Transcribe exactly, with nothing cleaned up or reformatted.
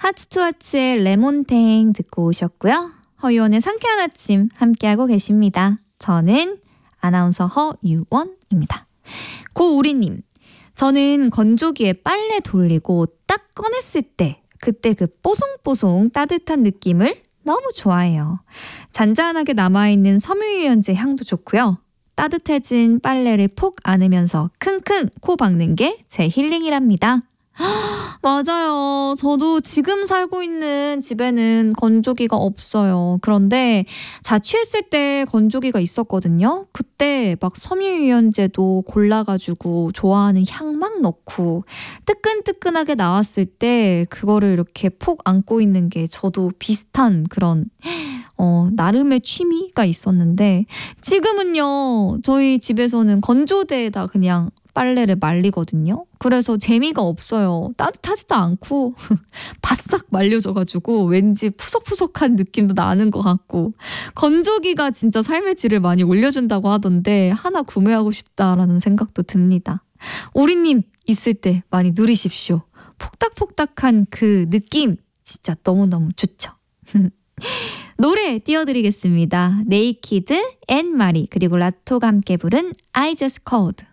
하츠투하츠의 레몬탱 듣고 오셨고요. 허유원의 상쾌한 아침 함께하고 계십니다. 저는 아나운서 허유원입니다. 고우리님, 저는 건조기에 빨래 돌리고 딱 꺼냈을 때 그때 그 뽀송뽀송 따뜻한 느낌을 너무 좋아해요. 잔잔하게 남아있는 섬유유연제 향도 좋고요. 따뜻해진 빨래를 폭 안으면서 킁킁 코 박는 게 제 힐링이랍니다. 맞아요. 저도 지금 살고 있는 집에는 건조기가 없어요. 그런데 자취했을 때 건조기가 있었거든요. 그때 막 섬유유연제도 골라가지고 좋아하는 향 막 넣고 뜨끈뜨끈하게 나왔을 때 그거를 이렇게 폭 안고 있는 게 저도 비슷한 그런 어, 나름의 취미가 있었는데 지금은요. 저희 집에서는 건조대에다 그냥 빨래를 말리거든요. 그래서 재미가 없어요. 따뜻하지도 않고 바싹 말려져가지고 왠지 푸석푸석한 느낌도 나는 것 같고 건조기가 진짜 삶의 질을 많이 올려준다고 하던데 하나 구매하고 싶다라는 생각도 듭니다. 오리님 있을 때 많이 누리십시오. 폭닥폭닥한 그 느낌 진짜 너무너무 좋죠. 노래 띄워드리겠습니다. 네이키드, 앤 마리 그리고 라토가 함께 부른 I Just Called.